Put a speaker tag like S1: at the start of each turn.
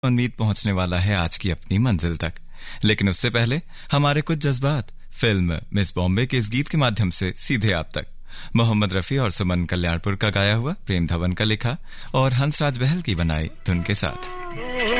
S1: उम्मीद पहुंचने वाला है आज की अपनी मंजिल तक। लेकिन उससे पहले हमारे कुछ जज्बात फिल्म मिस बॉम्बे के इस गीत के माध्यम से सीधे आप तक। मोहम्मद रफी और सुमन कल्याणपुर का गाया हुआ, प्रेम धवन का लिखा और हंसराज बहल की बनाई धुन के साथ।